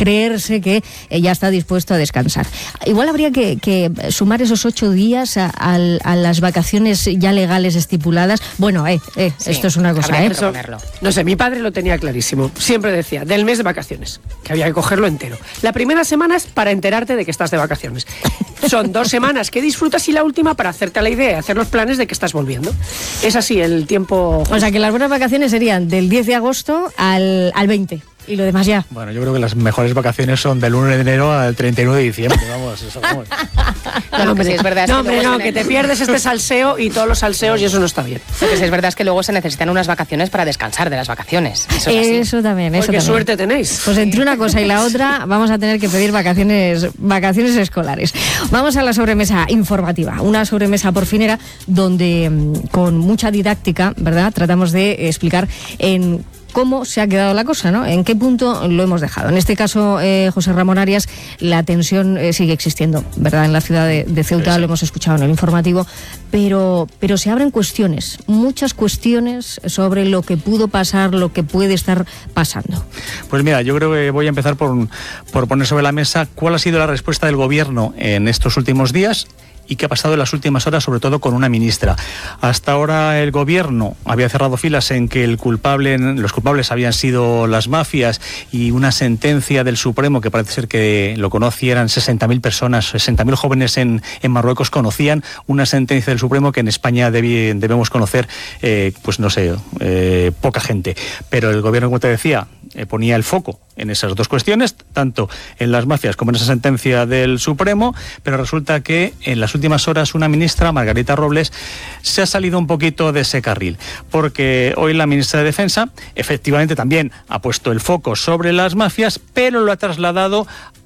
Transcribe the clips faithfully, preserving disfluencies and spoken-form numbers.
creerse que eh, ya está dispuesto a descansar. Igual habría que, que sumar esos ocho días a, a, a las vacaciones ya legales estipuladas. Bueno, eh, eh sí, esto es una cosa, ¿eh? Eso, no sé, mi padre lo tenía clarísimo. Siempre decía, del mes de vacaciones, que había que cogerlo entero. La primera semana es para enterarte de que estás de vacaciones. Son dos semanas que disfrutas y la última para hacerte la idea y hacer los planes de que estás volviendo. Es así el tiempo. O sea, que las buenas vacaciones serían del diez de agosto al, al veinte. Y lo demás ya. Bueno, yo creo que las mejores vacaciones son del uno de enero al treinta y nueve de diciembre. Vamos, eso vamos. No, hombre, sí, es verdad. No, hombre, no, que te pierdes este salseo y todos los salseos y eso no está bien. Lo que sí es verdad es que luego se necesitan unas vacaciones para descansar de las vacaciones. Eso, es eso así. también, eso Qué también. suerte tenéis. Pues entre una cosa y la otra vamos a tener que pedir vacaciones, vacaciones escolares. Vamos a la sobremesa informativa. Una sobremesa porfinera donde con mucha didáctica, ¿verdad?, tratamos de explicar en cómo se ha quedado la cosa, ¿no? ¿En qué punto lo hemos dejado? En este caso, eh, José Ramón Arias, la tensión eh, sigue existiendo, ¿verdad? En la ciudad de, de Ceuta, sí, sí. Lo hemos escuchado en el informativo, pero, pero se abren cuestiones, muchas cuestiones sobre lo que pudo pasar, lo que puede estar pasando. Pues mira, yo creo que voy a empezar por, por poner sobre la mesa cuál ha sido la respuesta del gobierno en estos últimos días y qué ha pasado en las últimas horas, sobre todo con una ministra. Hasta ahora el gobierno había cerrado filas en que el culpable, los culpables habían sido las mafias y una sentencia del Supremo, que parece ser que lo conocieran sesenta mil personas, sesenta mil jóvenes en, en Marruecos conocían una sentencia del Supremo que en España debi, debemos conocer, eh, pues no sé, eh, poca gente. Pero el gobierno, como te decía, eh, ponía el foco en esas dos cuestiones, tanto en las mafias como en esa sentencia del Supremo, pero resulta que en las últimas horas una ministra, Margarita Robles, se ha salido un poquito de ese carril, porque hoy la ministra de Defensa efectivamente también ha puesto el foco sobre las mafias, pero lo ha trasladado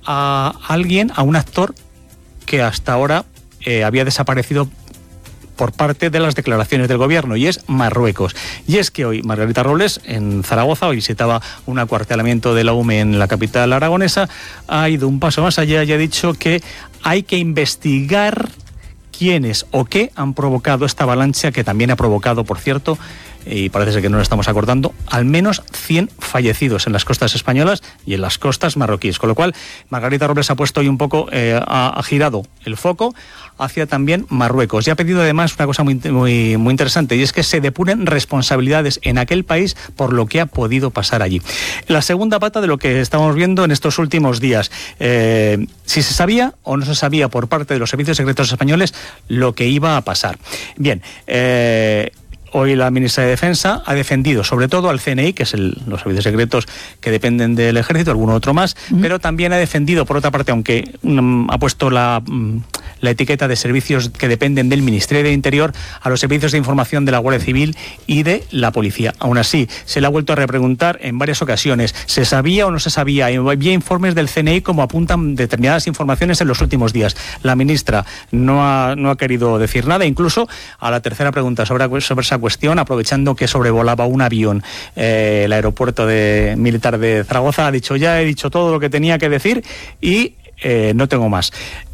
a alguien, a un actor que hasta ahora eh, había desaparecido por parte de las declaraciones del gobierno, y es Marruecos. Y es que hoy Margarita Robles, en Zaragoza, hoy visitaba un acuartelamiento de la U M E en la capital aragonesa, ha ido un paso más allá y ha dicho que hay que investigar quiénes o qué han provocado esta avalancha, que también ha provocado, por cierto, y parece ser que no lo estamos acordando, al menos cien fallecidos en las costas españolas y en las costas marroquíes. Con lo cual, Margarita Robles ha puesto hoy un poco, eh, ha, ha girado el foco hacia también Marruecos. Y ha pedido además una cosa muy, muy, muy interesante, y es que se depuren responsabilidades en aquel país por lo que ha podido pasar allí. La segunda pata de lo que estamos viendo en estos últimos días, eh, si se sabía o no se sabía por parte de los servicios secretos españoles lo que iba a pasar. Bien, eh... hoy la ministra de Defensa ha defendido sobre todo al C N I, que es el, los servicios secretos que dependen del Ejército, alguno otro más, uh-huh. pero también ha defendido, por otra parte, aunque um, ha puesto la, um, la etiqueta de servicios que dependen del Ministerio de Interior, a los servicios de información de la Guardia Civil y de la Policía. Aún así, se le ha vuelto a repreguntar en varias ocasiones, ¿se sabía o no se sabía? Había informes del C N I como apuntan determinadas informaciones en los últimos días. La ministra no ha, no ha querido decir nada, incluso a la tercera pregunta sobre, sobre esa cuestión, aprovechando que sobrevolaba un avión eh, el aeropuerto de, militar de Zaragoza, ha dicho, ya he dicho todo lo que tenía que decir y eh, no tengo más.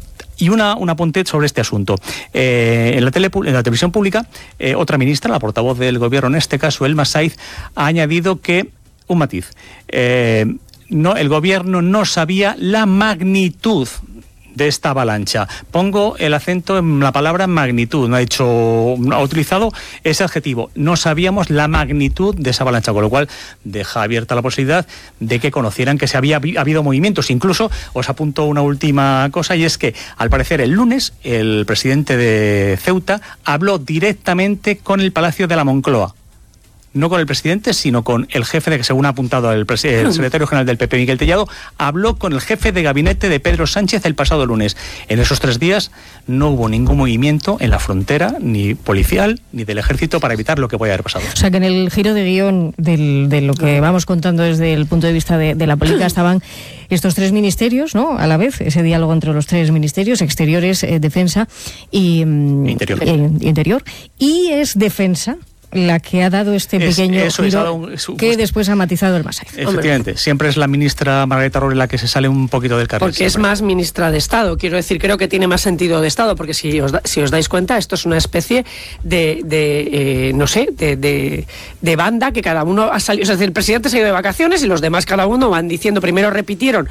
Y una, un apunte sobre este asunto. Eh, en, la tele, en la televisión pública, eh, otra ministra, la portavoz del gobierno, en este caso Elma Saiz, ha añadido que, un matiz, eh, no, el gobierno no sabía la magnitud de esta avalancha. Pongo el acento en la palabra magnitud, no ha hecho, no ha utilizado ese adjetivo. No sabíamos la magnitud de esa avalancha, con lo cual deja abierta la posibilidad de que conocieran que se había habido movimientos. Incluso os apunto una última cosa, y es que al parecer el lunes el presidente de Ceuta habló directamente con el Palacio de la Moncloa. No con el presidente, sino con el jefe de, que según ha apuntado el, pres- el secretario general del P P, Miguel Tellado, habló con el jefe de gabinete de Pedro Sánchez el pasado lunes. En esos tres días no hubo ningún movimiento en la frontera, ni policial, ni del ejército, para evitar lo que puede haber pasado. O sea que en el giro de guión del, de lo que vamos contando desde el punto de vista de, de la política estaban estos tres ministerios, ¿no? A la vez, ese diálogo entre los tres ministerios, exteriores, eh, defensa y interior. Eh, interior. Y es defensa la que ha dado este es, pequeño giro un, es, que después ha matizado el Masai. Efectivamente, Hombre. siempre es la ministra Margarita Robles la que se sale un poquito del carril. Porque siempre. es más ministra de Estado, quiero decir, creo que tiene más sentido de Estado, porque si os, da, si os dais cuenta, esto es una especie de, de eh, no sé, de, de, de banda que cada uno ha salido, es decir, el presidente se ha ido de vacaciones y los demás cada uno van diciendo, primero repitieron